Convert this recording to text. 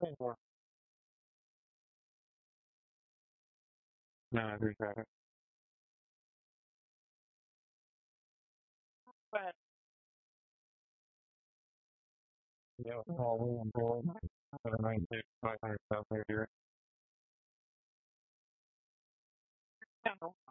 Yeah. No, I appreciate it. But yeah, all we employed for the 500 stuff here.